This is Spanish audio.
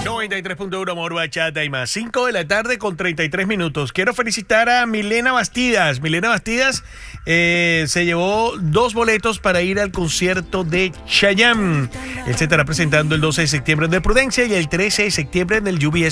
93.1 Amor, Bachata y más. 5 de la tarde con 33 minutos. Quiero felicitar a Milena Bastidas. Milena Bastidas se llevó 2 boletos para ir al concierto de Chayanne. Él se estará presentando el 12 de septiembre en el Prudencia y el 13 de septiembre en el UBS